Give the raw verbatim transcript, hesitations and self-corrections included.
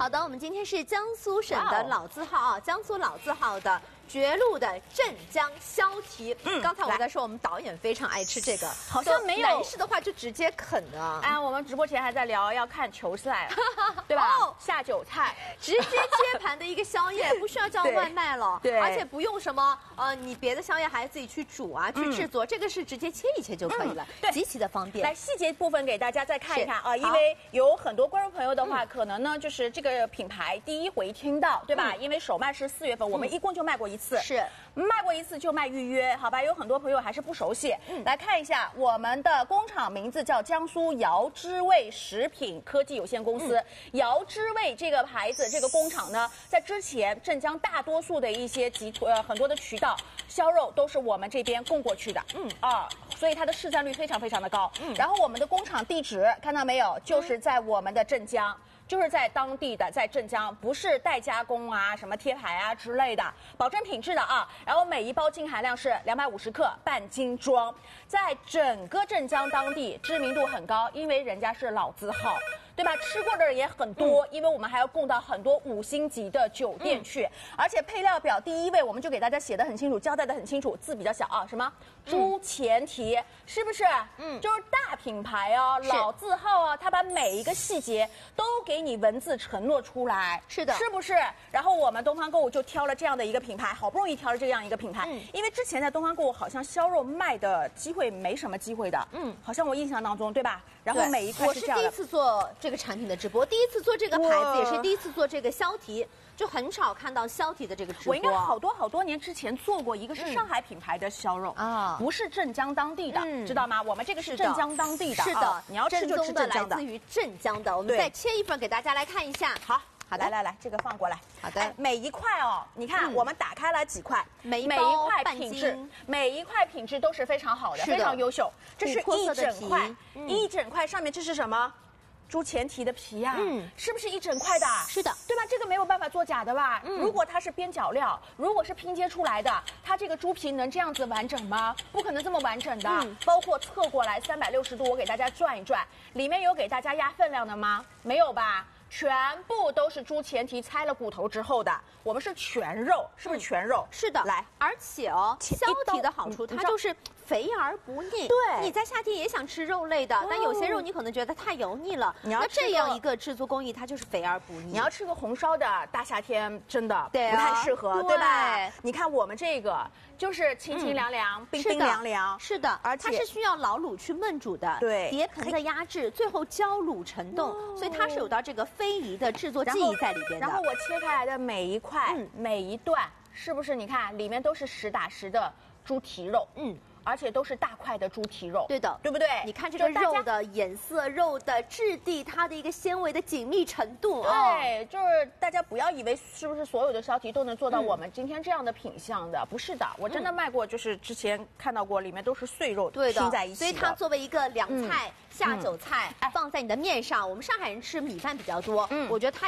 好的，我们今天是江苏省的老字号啊，江苏老字号的绝路的镇江削蹄。嗯，刚才我们在说，我们导演非常爱吃这个， 好像没有男士的话就直接啃啊。 哎，我们直播前还在聊要看球赛，对吧？ 哦， 下酒菜， 直接切盘的一个宵夜，不需要叫外卖了， 对， 而且不用什么呃，你别的宵夜还自己去煮啊，去制作，这个是直接切一切就可以了，对，极其的方便。 来细节部分给大家再看一看啊，因为有很多观众朋友的话，可能呢就是这个品牌第一回听到，对吧？因为首卖是四月份，我们一共就卖过一次， 是卖过一次就卖预约，好吧？有很多朋友还是不熟悉，来看一下我们的工厂名字叫江苏瑶之味食品科技有限公司。瑶之味这个牌子，这个工厂呢，在之前镇江大多数的一些集呃很多的渠道销肉都是我们这边供过去的，嗯啊，所以它的市占率非常非常的高。嗯，然后我们的工厂地址看到没有，就是在我们的镇江。就是在当地的，在镇江，不是代加工啊，什么贴牌啊之类的，保证品质的啊。然后每一包净含量是两百五十克，半斤装，在整个镇江当地知名度很高，因为人家是老字号，对吧？吃过的人也很多，嗯、因为我们还要供到很多五星级的酒店去，嗯、而且配料表第一位我们就给大家写的很清楚，交代的很清楚，字比较小啊，什么猪前蹄，嗯、是不是？嗯，就是大品牌哦，老字号啊，它把每一个细节都给。给你文字承诺出来， 是的， 是不是？然后我们东方购物就挑了这样的一个品牌，好不容易挑了这样一个品牌，嗯，因为之前在东方购物好像销肉卖的机会没什么机会的，嗯，好像我印象当中，对吧？然后每一块是这样的。我是第一次做这个产品的直播，第一次做这个牌子，也是第一次做这个削蹄。就很少看到削蹄的这个直播。 我应该好多好多年之前做过一个是上海品牌的削肉啊，不是镇江当地的，知道吗？我们这个是镇江当地的， 是的， 你要吃就吃镇江的， 来自于镇江的。我们再切一份给大家来看一下。 好，好，来来来，这个放过来。 好的， 每一块哦，你看我们打开了几块， 每一块品质，每一块品质都是非常好的，非常优秀。这是一整块，一整块上面这是什么？猪前蹄的皮呀、啊，嗯，是不是一整块的？ 是的， 对吧？这个没有办法做假的吧？嗯，如果它是边角料，如果是拼接出来的，它这个猪皮能这样子完整吗？不可能这么完整的。嗯、包括侧过来三百六十度，我给大家转一转，里面有给大家压分量的吗？没有吧？全部都是猪前蹄拆了骨头之后的，我们是全肉，是不是全肉？ 嗯、是的， 来， 而且哦，削蹄的好处，它就是肥而不腻。 对， 你在夏天也想吃肉类的，哦、但有些肉你可能觉得太油腻了。你要那这样一个制作工艺，它就是肥而不腻。 你要吃个红烧的，大夏天真的对、啊、 不太适合， 对, 对吧？你看我们这个就是清清凉凉、嗯、冰冰凉凉， 是的，而且它是需要老卤去焖煮的， 对， 碟盆的压制，最后焦卤成冻，哦、所以它是有到这个非遗的制作技艺在里边的。 然后我切开来的每一块、嗯、每一段，是不是？你看里面都是实打实的猪蹄肉，嗯。而且都是大块的猪蹄肉， 对的， 对不对？ 你看这个肉的颜色、肉的质地，它的一个纤维的紧密程度啊。对，就是大家不要以为是不是所有的削蹄都能做到我们今天这样的品相的，嗯、不是的。我真的卖过，就是之前看到过，里面都是碎肉拼在一起的。 所以它作为一个凉菜、嗯、下酒菜，嗯、放在你的面上。我们上海人吃米饭比较多，嗯，我觉得它。